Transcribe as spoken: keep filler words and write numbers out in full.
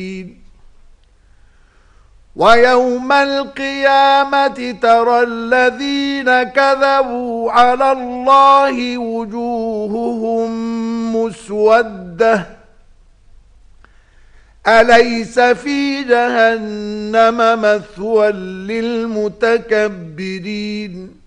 ويوم القيامة ترى الذين كذبوا على الله وجوههم مسودة أليس في جهنم مثوى للمتكبرين